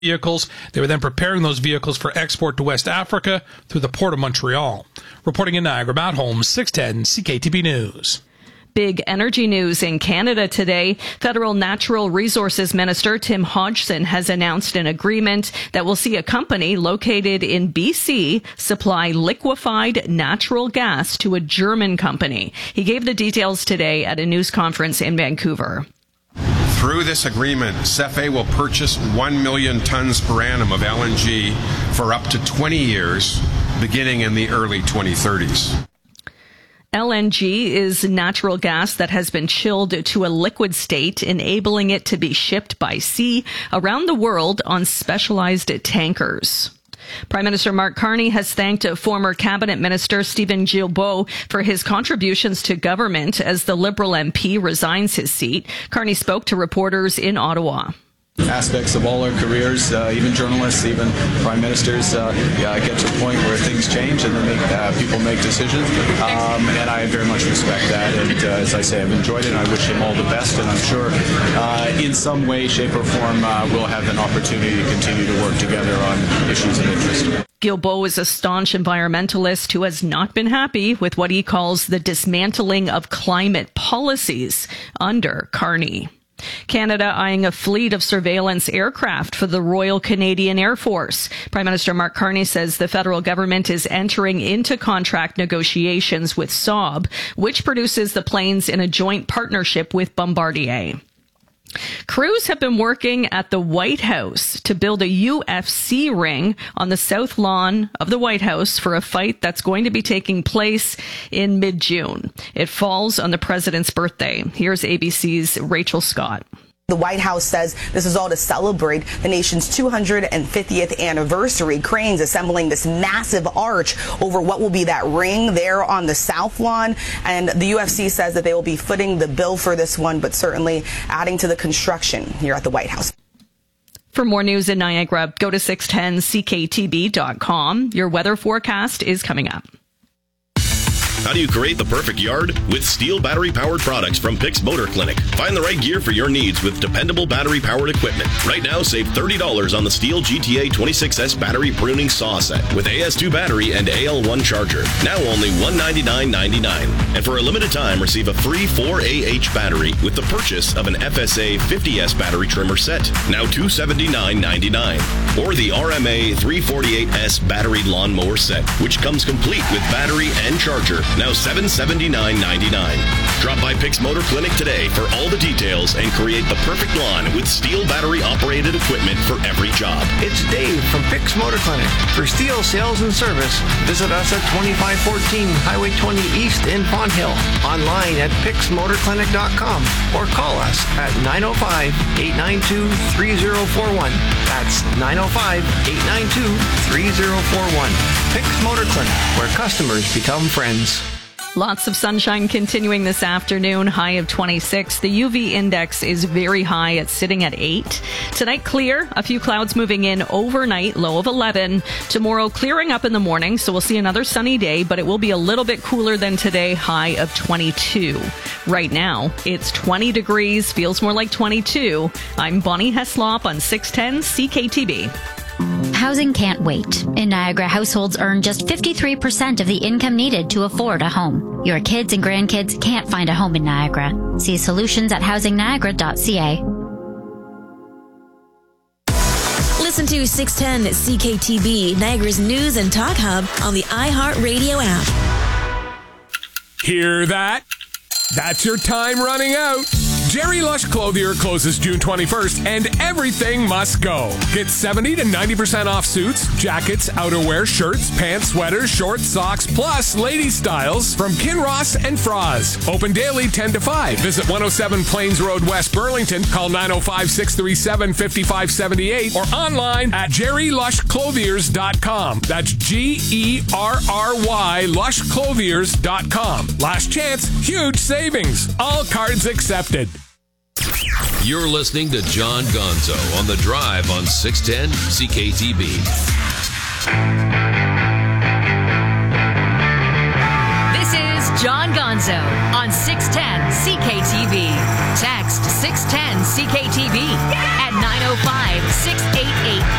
vehicles. They were then preparing those vehicles for export to West Africa through the Port of Montreal. Reporting in Niagara, Matt Holmes, 610 CKTB News. Big energy news in Canada today. Federal Natural Resources Minister Tim Hodgson has announced an agreement that will see a company located in BC supply liquefied natural gas to a German company. He gave the details today at a news conference in Vancouver. Through this agreement, CFE will purchase 1 million tons per annum of LNG for up to 20 years, beginning in the early 2030s. LNG is natural gas that has been chilled to a liquid state, enabling it to be shipped by sea around the world on specialized tankers. Prime Minister Mark Carney has thanked former cabinet minister Stephen Guilbeault for his contributions to government as the Liberal MP resigns his seat. Carney spoke to reporters in Ottawa. Aspects of all our careers, even journalists, even prime ministers, get to a point where things change and then people make decisions. And I very much respect that. And as I say, I've enjoyed it and I wish him all the best. And I'm sure in some way, shape or form, we'll have an opportunity to continue to work together on issues of interest. Guilbeault is a staunch environmentalist who has not been happy with what he calls the dismantling of climate policies under Carney. Canada eyeing a fleet of surveillance aircraft for the Royal Canadian Air Force. Prime Minister Mark Carney says the federal government is entering into contract negotiations with Saab, which produces the planes in a joint partnership with Bombardier. Crews have been working at the White House to build a UFC ring on the south lawn of the White House for a fight that's going to be taking place in mid-June. It falls on the president's birthday. Here's ABC's Rachel Scott. The White House says this is all to celebrate the nation's 250th anniversary. Cranes assembling this massive arch over what will be that ring there on the South Lawn. And the UFC says that they will be footing the bill for this one, but certainly adding to the construction here at the White House. For more news in Niagara, go to 610ckTB.com. Your weather forecast is coming up. How do you create the perfect yard? With Steel battery-powered products from Pix Motor Clinic. Find the right gear for your needs with dependable battery-powered equipment. Right now, save $30 on the Steel GTA 26S battery pruning saw set with AS2 battery and AL1 charger. Now only $199.99. And for a limited time, receive a free 4AH battery with the purchase of an FSA 50S battery trimmer set. Now $279.99. Or the RMA 348S battery lawnmower set, which comes complete with battery and charger. Now $779.99. Drop by Pix Motor Clinic today for all the details and create the perfect lawn with Steel battery-operated equipment for every job. It's Dave from Pix Motor Clinic. For Steel sales and service, visit us at 2514 Highway 20 East in Pond Hill. Online at pixmotorclinic.com or call us at 905-892-3041. That's 905-892-3041. Pix Motor Clinic, where customers become friends. Lots of sunshine continuing this afternoon, high of 26. The UV index is very high. It's sitting at 8. Tonight, clear. A few clouds moving in overnight, low of 11. Tomorrow, clearing up in the morning, so we'll see another sunny day, but it will be a little bit cooler than today, high of 22. Right now, it's 20 degrees, feels more like 22. I'm Bonnie Heslop on 610 CKTB. Housing can't wait. In Niagara, households earn just 53% of the income needed to afford a home. Your kids and grandkids can't find a home in Niagara. See solutions at housingniagara.ca. Listen to 610 CKTB, Niagara's news and talk hub on the iHeartRadio app. Hear that? That's your time running out. Jerry Lush Clothier closes June 21st, and everything must go. Get 70 to 90% off suits, jackets, outerwear, shirts, pants, sweaters, shorts, socks, plus ladies' styles from Kinross and Froz. Open daily 10 to 5. Visit 107 Plains Road, West Burlington. Call 905-637-5578 or online at jerrylushclothiers.com. That's GERRY lushclothiers.com. Last chance, huge savings. All cards accepted. You're listening to John Gonzo on The Drive on 610 CKTB. This is John Gonzo on 610 CKTV. Text 610 CKTV at 905-688